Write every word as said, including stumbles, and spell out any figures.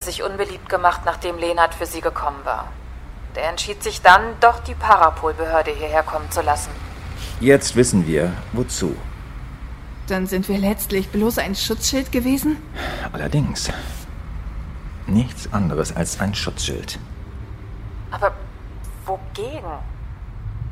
sich unbeliebt gemacht, nachdem Lenard für sie gekommen war. Der entschied sich dann, doch die Parapol-Behörde hierher kommen zu lassen. Jetzt wissen wir, wozu. Dann sind wir letztlich bloß ein Schutzschild gewesen? Allerdings. Nichts anderes als ein Schutzschild. Aber wogegen?